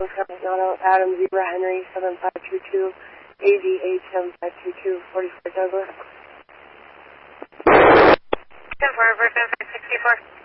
Adam Zebra Henry 7522, ADH 7522, 44 Douglas. 10-4, 7564.